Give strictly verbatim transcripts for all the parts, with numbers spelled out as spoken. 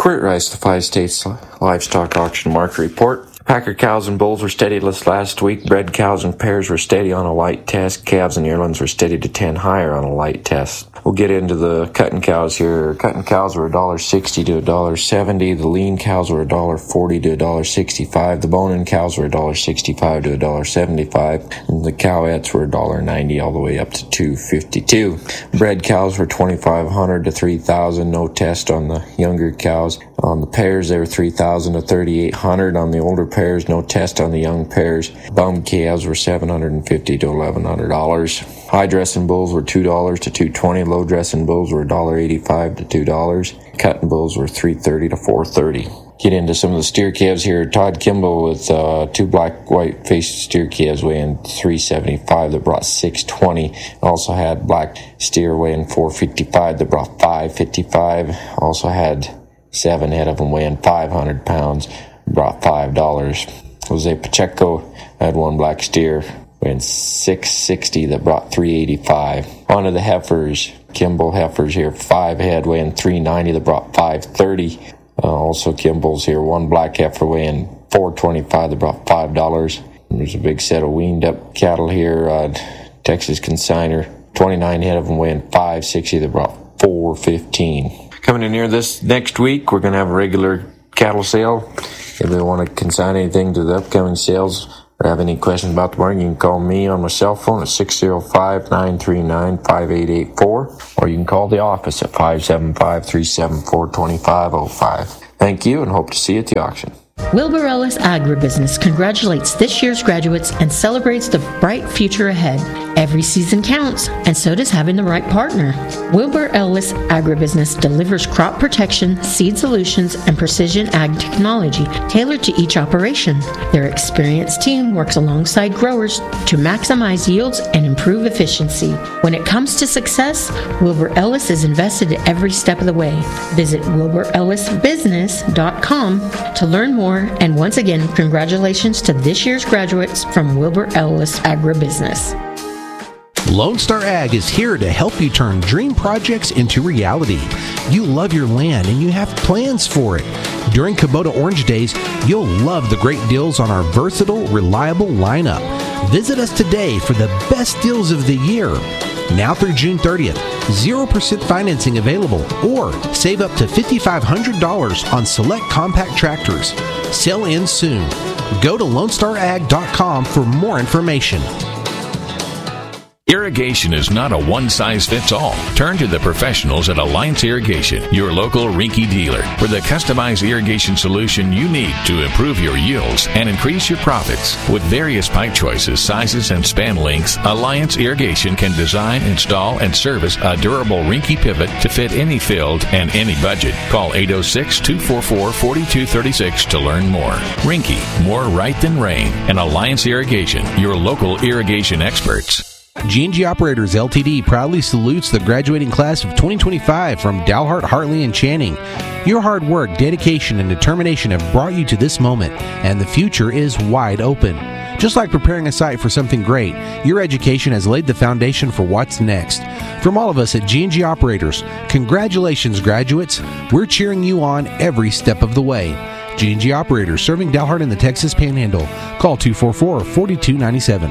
Quirt Rice, the Five States Livestock Auction Market Report. Packer cows and bulls were steady this last week. Bred cows and pairs were steady on a light test. Calves and yearlings were steady to ten higher on a light test. We'll get into the cutting cows here. Cutting cows were one dollar sixty to one dollar seventy. The lean cows were one dollar forty to one dollar sixty-five. The bone-in cows were one dollar sixty-five to one dollar seventy-five. And the cowettes were one dollar ninety all the way up to two dollars fifty-two. Bred cows were twenty-five hundred to three thousand. No test on the younger cows. On the pairs, they were three thousand to thirty-eight hundred. On the older pairs, no test on the young pairs. Bum calves were seven hundred fifty to eleven hundred dollars. High dressing bulls were two dollars to two dollars twenty. Low dressing bulls were one dollar eighty-five to two dollars. Cutting bulls were three dollars thirty to four dollars thirty. Get into some of the steer calves here. Todd Kimball with uh, two black white faced steer calves weighing three seventy-five that brought six twenty. Also had black steer weighing four fifty-five that brought five fifty-five. Also had seven head of them weighing five hundred pounds, brought five dollars. Jose Pacheco had one black steer weighing six sixty that brought three eighty-five. On to the heifers. Kimball heifers here, five head weighing three ninety that brought five thirty. Uh, also Kimball's here, one black heifer weighing four twenty-five that brought five dollars. And there's a big set of weaned up cattle here. Uh, Texas Consigner, twenty-nine head of them weighing five sixty that brought four fifteen. Coming in here this next week, we're going to have a regular cattle sale. If you want to consign anything to the upcoming sales or have any questions about the market, you can call me on my cell phone at six oh five, nine three nine, five eight eight four, or you can call the office at five seven five, three seven four, two five oh five. Thank you and hope to see you at the auction. Wilbur Ellis Agribusiness congratulates this year's graduates and celebrates the bright future ahead. Every season counts, and so does having the right partner. Wilbur Ellis Agribusiness delivers crop protection, seed solutions, and precision ag technology tailored to each operation. Their experienced team works alongside growers to maximize yields and improve efficiency. When it comes to success, Wilbur Ellis is invested every step of the way. Visit wilbur ellis business dot com to learn more. And once again, congratulations to this year's graduates from Wilbur Ellis Agribusiness. Lone Star Ag is here to help you turn dream projects into reality. You love your land and you have plans for it. During Kubota Orange Days, you'll love the great deals on our versatile, reliable lineup. Visit us today for the best deals of the year. Now through June thirtieth, zero percent financing available, or save up to five thousand five hundred dollars on select compact tractors. Sale ends soon. Go to lone star ag dot com for more information. Irrigation is not a one-size-fits-all. Turn to the professionals at Alliance Irrigation, your local Rinky dealer, for the customized irrigation solution you need to improve your yields and increase your profits. With various pipe choices, sizes, and span lengths, Alliance Irrigation can design, install, and service a durable Rinky pivot to fit any field and any budget. Call eight oh six, two four four, four two three six to learn more. Rinky, more right than rain, and Alliance Irrigation, your local irrigation experts. G and G Operators L T D proudly salutes the graduating class of twenty twenty-five from Dalhart, Hartley, and Channing. Your hard work, dedication, and determination have brought you to this moment, and the future is wide open. Just like preparing a site for something great, your education has laid the foundation for what's next. From all of us at G and G Operators, congratulations, graduates. We're cheering you on every step of the way. G and G Operators, serving Dalhart in the Texas Panhandle. Call two four four, four two nine seven.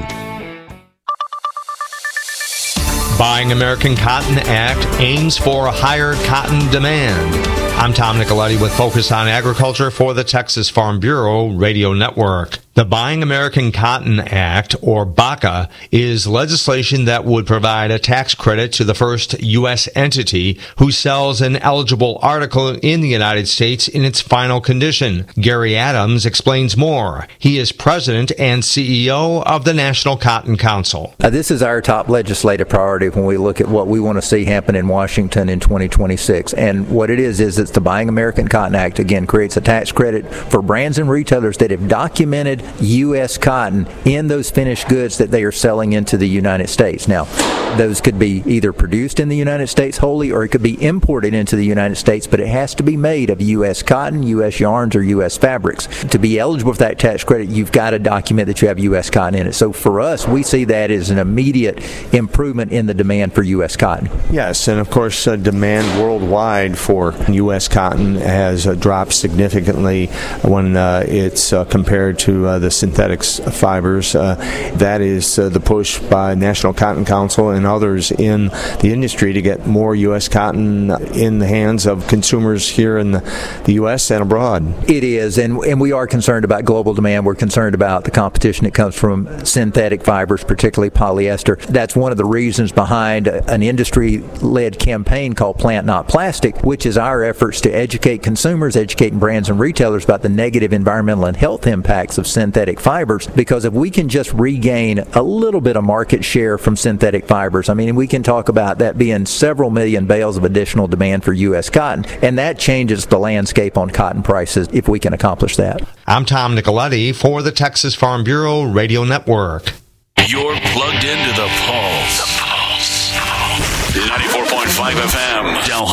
Buying American Cotton Act aims for a higher cotton demand. I'm Tom Nicoletti with Focus on Agriculture for the Texas Farm Bureau Radio Network. The Buying American Cotton Act, or BACA, is legislation that would provide a tax credit to the first U S entity who sells an eligible article in the United States in its final condition. Gary Adams explains more. He is president and C E O of the National Cotton Council. Uh, this is our top legislative priority when we look at what we want to see happen in Washington in twenty twenty-six. And what it is, is it's the Buying American Cotton Act, again, creates a tax credit for brands and retailers that have documented U S cotton in those finished goods that they are selling into the United States. Now, those could be either produced in the United States wholly, or it could be imported into the United States, but it has to be made of U S cotton, U S yarns, or U S fabrics. To be eligible for that tax credit, you've got to document that you have U S cotton in it. So for us, we see that as an immediate improvement in the demand for U S cotton. Yes, and of course, uh, demand worldwide for U S cotton has uh, dropped significantly when uh, it's uh, compared to uh, the synthetic fibers. Uh, that is uh, the push by National Cotton Council and others in the industry to get more U S cotton in the hands of consumers here in the, the U S and abroad. It is, and, and we are concerned about global demand. We're concerned about the competition that comes from synthetic fibers, particularly polyester. That's one of the reasons behind an industry-led campaign called Plant Not Plastic, which is our efforts to educate consumers, educating brands and retailers about the negative environmental and health impacts of synthetic fibers. Because if we can just regain a little bit of market share from synthetic fibers, I mean, we can talk about that being several million bales of additional demand for U S cotton, and that changes the landscape on cotton prices if we can accomplish that. I'm Tom Nicoletti for the Texas Farm Bureau Radio Network. You're plugged into the Pulse. The Pulse. ninety-four point five F M, Del